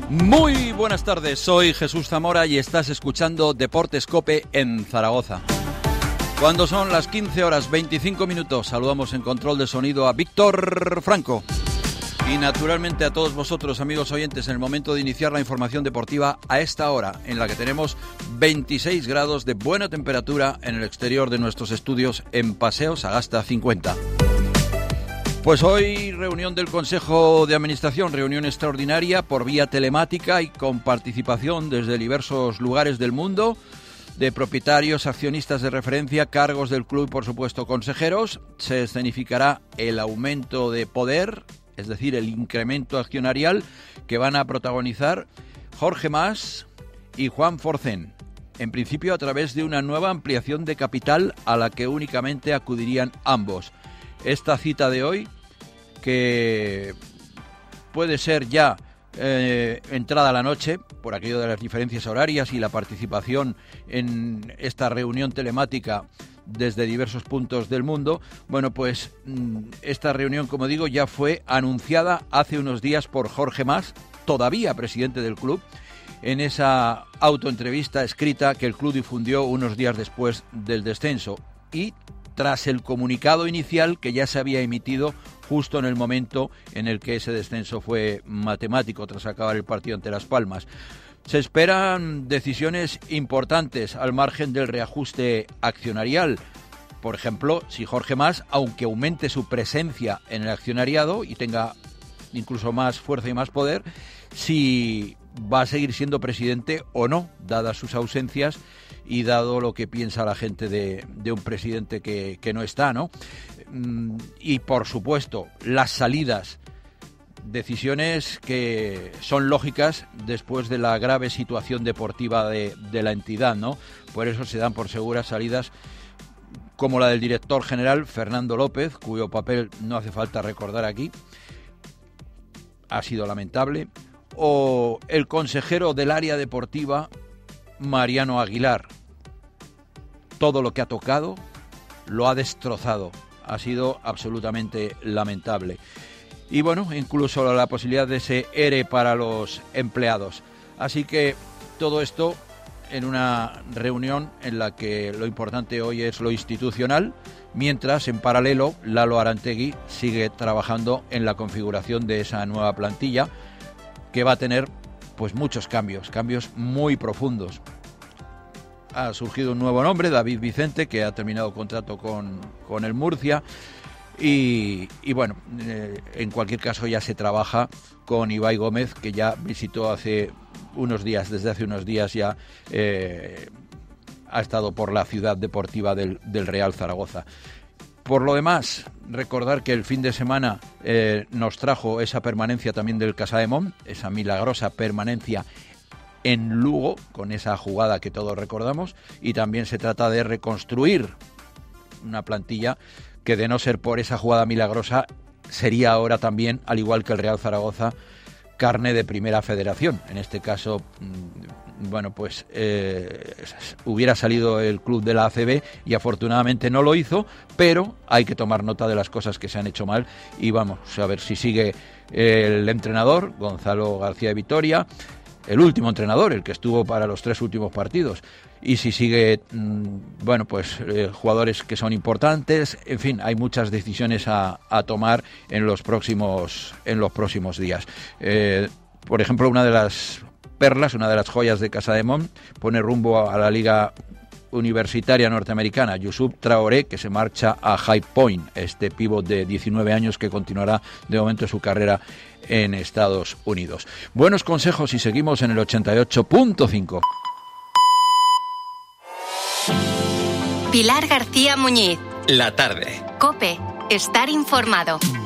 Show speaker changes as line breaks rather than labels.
Muy buenas tardes, soy Jesús Zamora y estás escuchando Deportes COPE en Zaragoza. Cuando son las 15 horas 25 minutos, saludamos en control de sonido a Víctor Franco. Y naturalmente a todos vosotros, amigos oyentes, en el momento de iniciar la información deportiva a esta hora, en la que tenemos 26 grados de buena temperatura en el exterior de nuestros estudios en Paseo Sagasta 50. Pues hoy reunión del Consejo de Administración, reunión extraordinaria por vía telemática y con participación desde diversos lugares del mundo, de propietarios, accionistas de referencia, cargos del club y por supuesto consejeros. Se escenificará el aumento de poder, es decir, el incremento accionarial que van a protagonizar Jorge Mas y Juan Forcén. En principio a través de una nueva ampliación de capital a la que únicamente acudirían ambos. Esta cita de hoy, que puede ser ya entrada la noche, por aquello de las diferencias horarias y la participación en esta reunión telemática desde diversos puntos del mundo, bueno, pues esta reunión, como digo, ya fue anunciada hace unos días por Jorge Mas, todavía presidente del club, en esa autoentrevista escrita que el club difundió unos días después del descenso y tras el comunicado inicial que ya se había emitido justo en el momento en el que ese descenso fue matemático tras acabar el partido ante Las Palmas. Se esperan decisiones importantes al margen del reajuste accionarial. Por ejemplo, si Jorge Mas, aunque aumente su presencia en el accionariado y tenga incluso más fuerza y más poder, si va a seguir siendo presidente o no, dadas sus ausencias y dado lo que piensa la gente de un presidente que no está, ¿no? Y por supuesto, las salidas, decisiones que son lógicas después de la grave situación deportiva de la entidad, ¿no? Por eso se dan por seguras salidas como la del director general Fernando López, cuyo papel no hace falta recordar aquí, ha sido lamentable, o el consejero del área deportiva Mariano Aguilar. Todo lo que ha tocado lo ha destrozado, ha sido absolutamente lamentable. Y bueno, incluso la posibilidad de ese ERE para los empleados. Así que todo esto en una reunión en la que lo importante hoy es lo institucional, mientras en paralelo Lalo Arantegui sigue trabajando en la configuración de esa nueva plantilla que va a tener pues muchos cambios muy profundos. Ha surgido un nuevo nombre, David Vicente, que ha terminado contrato con el Murcia. Y bueno, en cualquier caso ya se trabaja con Ibai Gómez, que ya visitó desde hace unos días ya ha estado por la ciudad deportiva del Real Zaragoza. Por lo demás, recordar que el fin de semana nos trajo esa permanencia también del Casademont, esa milagrosa permanencia en Lugo, con esa jugada que todos recordamos, y también se trata de reconstruir una plantilla que, de no ser por esa jugada milagrosa, sería ahora también, al igual que el Real Zaragoza, carne de Primera Federación. En este caso, bueno, pues hubiera salido el club de la ACB y afortunadamente no lo hizo, pero hay que tomar nota de las cosas que se han hecho mal y vamos a ver si sigue el entrenador, Gonzalo García de Vitoria, el último entrenador, el que estuvo para los 3 últimos partidos, y si sigue, bueno, pues jugadores que son importantes. En fin, hay muchas decisiones a tomar en los próximos días. Por ejemplo, una de las perlas, una de las joyas de Casademont, pone rumbo a la Liga Universitaria Norteamericana, Youssouf Traoré, que se marcha a High Point, este pívot de 19 años que continuará de momento su carrera en Estados Unidos. Buenos consejos y seguimos en el 88.5.
Pilar García Muñiz.
La tarde.
COPE. Estar informado.